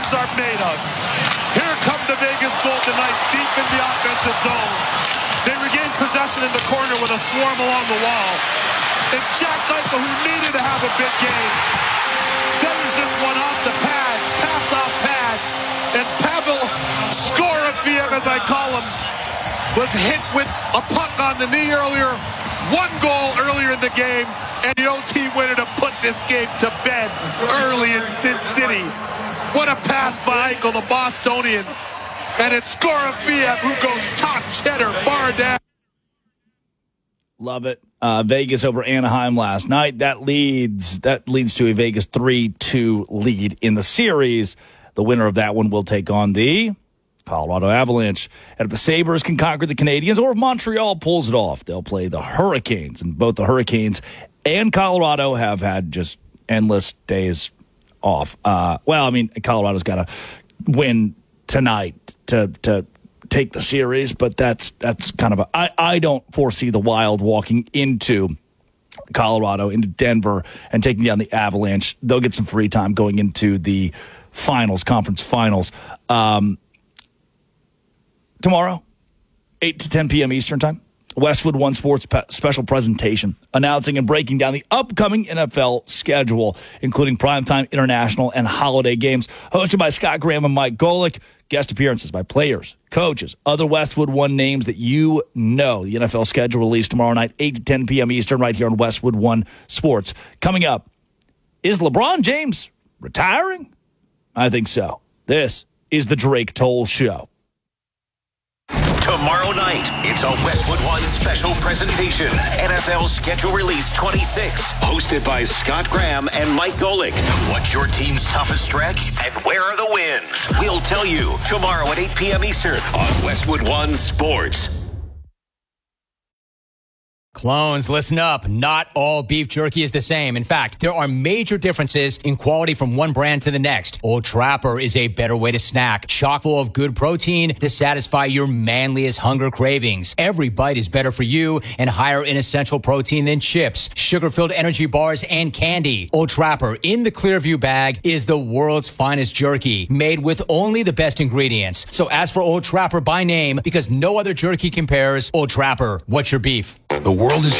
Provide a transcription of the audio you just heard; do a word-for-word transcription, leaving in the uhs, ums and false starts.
dreams are made of. Here come the Vegas Golden Knights deep in the offensive zone. They regain possession in the corner with a swarm along the wall. And Jack Eichel, who needed to have a big game, delivers this one off the pad, pass off pad, and Pavel Scorofiev, as I call him, was hit with a puck on the knee earlier. One goal earlier in the game, and the O T winner to put this game to bed early in Sin City. What a pass by Eichel, the Bostonian. And it's Scorofiev who goes top cheddar, bar down. Love it. Uh, Vegas over Anaheim last night. That leads that leads to a Vegas three two lead in the series. The winner of that one will take on the Colorado Avalanche. And if the Sabres can conquer the Canadiens, or if Montreal pulls it off, they'll play the Hurricanes. And both the Hurricanes and Colorado have had just endless days off. Uh, well, I mean, Colorado's got to win tonight to to take the series, but that's that's kind of a... I, I don't foresee the Wild walking into Colorado, into Denver, and taking down the Avalanche. They'll get some free time going into the finals, conference finals. Um, tomorrow, eight to ten p.m. Eastern time, Westwood One Sports pe- special presentation announcing and breaking down the upcoming N F L schedule, including primetime, international, and holiday games, hosted by Scott Graham and Mike Golick. Guest appearances by players, coaches, other Westwood One names that you know. The N F L schedule released tomorrow night, eight to ten p.m. Eastern, right here on Westwood One Sports. Coming up, is LeBron James retiring? I think so. This is the Drake Toll Show. Tomorrow night, it's a Westwood One special presentation. N F L Schedule Release twenty-six, hosted by Scott Graham and Mike Golick. What's your team's toughest stretch, and where are the wins? We'll tell you tomorrow at eight p.m. Eastern on Westwood One Sports. Clones, listen up. Not all beef jerky is the same. In fact, there are major differences in quality from one brand to the next. Old Trapper is a better way to snack, chock full of good protein to satisfy your manliest hunger cravings. Every bite is better for you and higher in essential protein than chips, sugar-filled energy bars, and candy. Old Trapper in the Clearview bag is the world's finest jerky, made with only the best ingredients. So ask for Old Trapper by name, because no other jerky compares. Old Trapper, what's your beef? The world is